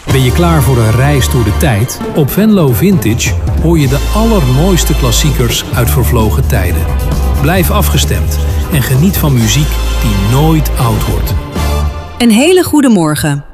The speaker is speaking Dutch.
Ben je klaar voor een reis door de tijd? Op Venlo Vintage hoor je de allermooiste klassiekers uit vervlogen tijden. Blijf afgestemd en geniet van muziek die nooit oud wordt. Een hele goede morgen.